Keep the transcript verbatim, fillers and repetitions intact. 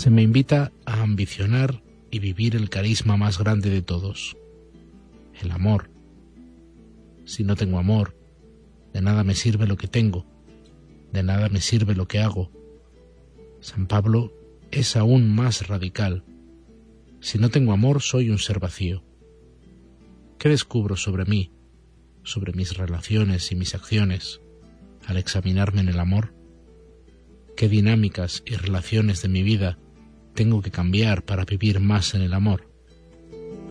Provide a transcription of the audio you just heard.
Se me invita a ambicionar y vivir el carisma más grande de todos, el amor. Si no tengo amor, de nada me sirve lo que tengo, de nada me sirve lo que hago. San Pablo es aún más radical. Si no tengo amor, soy un ser vacío. ¿Qué descubro sobre mí, sobre mis relaciones y mis acciones, al examinarme en el amor? ¿Qué dinámicas y relaciones de mi vida tengo que cambiar para vivir más en el amor?